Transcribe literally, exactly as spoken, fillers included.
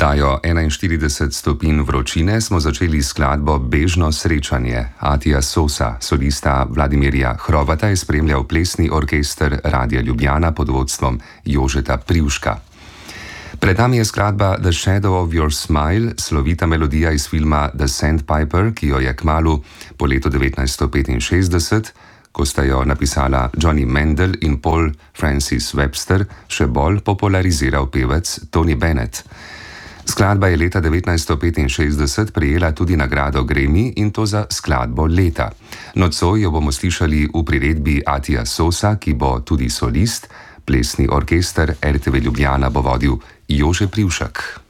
Oddajo enainštirideset stopinj vročine smo začeli s skladbo Bežno srečanje. Atija Sosa, solista Vladimirja Hrovata, je spremljal plesni orkester Radia Ljubljana pod vodstvom Jožeta Privška. Pred nami je skladba The Shadow of Your Smile, slovita melodija iz filma The Sandpiper, ki jo je kmalu po letu devetnajststo petinšestdeset, ko sta jo napisala Johnny Mandel in Paul Francis Webster, še bolj populariziral pevec Tony Bennett. Skladba je leta devetnajststo petinšestdeset prejela tudi nagrado Grammy, in to za skladbo leta. Nocoj jo bomo slišali v priredbi Atija Sosa, ki bo tudi solist. Plesni orkester R T V Ljubljana bo vodil Jože Privšek.